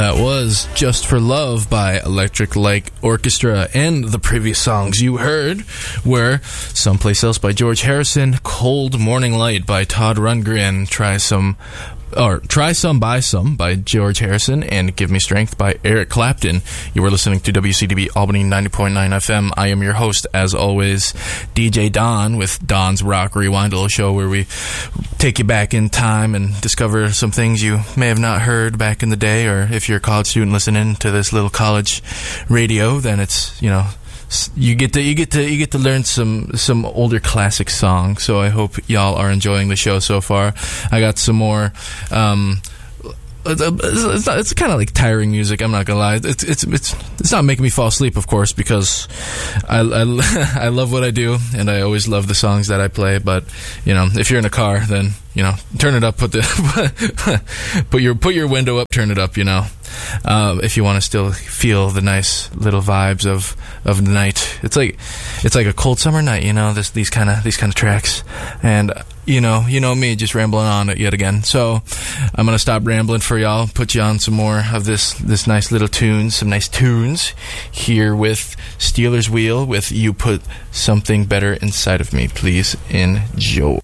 That was Just for Love by Electric Light Orchestra, and the previous songs you heard were Someplace Else by George Harrison, Cold Morning Light by Todd Rundgren, Try Some Buy Some by George Harrison, and Give Me Strength by Eric Clapton. You were listening to WCDB Albany 90.9 FM. I am your host, as always, DJ Don, with Don's Rock Rewind, a little show where we take you back in time and discover some things you may have not heard back in the day, or if you're a college student listening to this little college radio, then it's, you get to learn some older classic songs. So I hope y'all are enjoying the show so far. I got some more. It's kind of like tiring music. I'm not gonna lie. It's not making me fall asleep, of course, because I love what I do, and I always love the songs that I play. But if you're in a car, then turn it up. Put your window up. Turn it up. If you want to still feel the nice little vibes of the night. It's like a cold summer night. These kind of tracks, and you know me, just rambling on it yet again. So I'm gonna stop rambling for y'all. Put you on some more of this nice little tunes, some nice tunes here with Steelers Wheel with You Put Something Better Inside of Me. Please enjoy.